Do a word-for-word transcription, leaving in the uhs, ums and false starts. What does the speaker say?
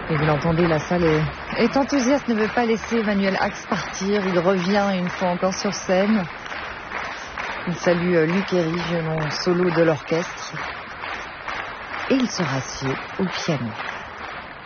Et vous l'entendez, la salle est, est enthousiaste, ne veut pas laisser Emmanuel Ax partir. Il revient une fois encore sur scène. Il salue Luc Héry, violon solo de l'orchestre. Et il se rassied au piano.